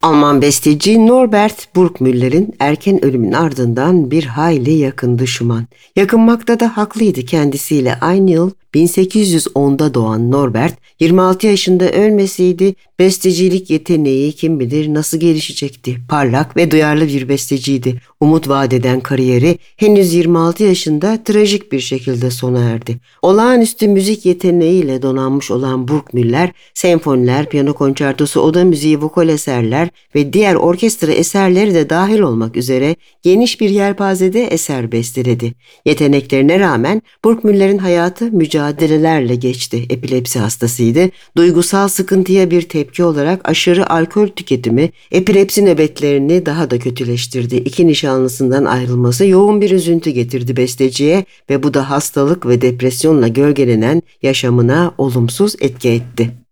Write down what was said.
Alman besteci Norbert Burgmüller'in erken ölümünün ardından bir hayli yakındı Schumann. Yakınmakta da haklıydı kendisiyle. Aynı yıl 1810'da doğan Norbert 26 yaşında ölmeseydi bestecilik yeteneği kim bilir nasıl gelişecekti. Parlak ve duyarlı bir besteciydi. Umut vaat eden kariyeri henüz 26 yaşında trajik bir şekilde sona erdi. Olağanüstü müzik yeteneğiyle donanmış olan Burgmüller, senfoniler, piyano konçertosu, oda müziği, vokal eserler ve diğer orkestra eserleri de dahil olmak üzere geniş bir yelpazede eser besteledi. Yeteneklerine rağmen Burgmüller'in hayatı mücadelelerle geçti. Epilepsi hastasıydı. Duygusal sıkıntıya bir tepki olarak aşırı alkol tüketimi epilepsi nöbetlerini daha da kötüleştirdi. İki nişanlısından ayrılması yoğun bir üzüntü getirdi besteciye ve bu da hastalık ve depresyonla gölgelenen yaşamına olumsuz etki etti.